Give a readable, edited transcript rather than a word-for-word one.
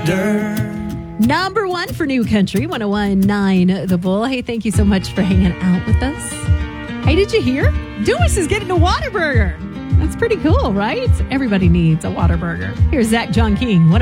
Number one for New Country, 101.9 The Bull. Hey, thank you so much for hanging out with us. Hey, did you hear? Dumas is getting a Whataburger. That's pretty cool, right? Everybody needs a Whataburger. Here's Zach John King,